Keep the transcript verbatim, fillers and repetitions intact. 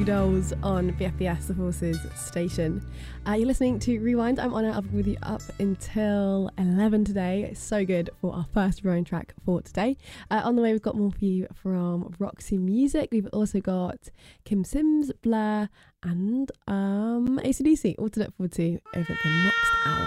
Dolls on B F B S, the Forces station. Uh, you're listening to Rewind. I'm Honor. I'll be with you up until eleven today. It's so good for our first Rewind track for today. Uh, on the way, we've got more for you from Roxy Music. We've also got Kim Sims, Blair, and um, A C D C, all to look forward to over the next hour.